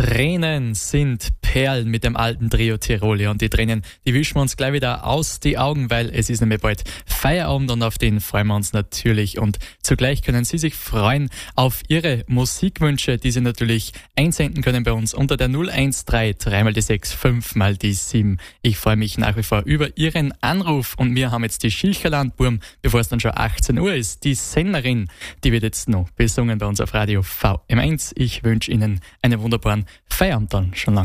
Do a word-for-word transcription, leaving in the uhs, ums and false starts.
Tränen sind Perlen mit dem alten Trio Tiroli und die Tränen, die wischen wir uns gleich wieder aus die Augen, weil es ist nämlich bald Feierabend und auf den freuen wir uns natürlich und zugleich können Sie sich freuen auf Ihre Musikwünsche, die Sie natürlich einsenden können bei uns unter der null eins drei, drei mal die sechs, fünf mal die sieben. Ich freue mich nach wie vor über Ihren Anruf und wir haben jetzt die Schilcherlandburm, bevor es dann schon achtzehn Uhr ist. Die Sennerin, die wird jetzt noch besungen bei uns auf Radio V M eins. Ich wünsche Ihnen einen wunderbaren Feierabend dann schon lang.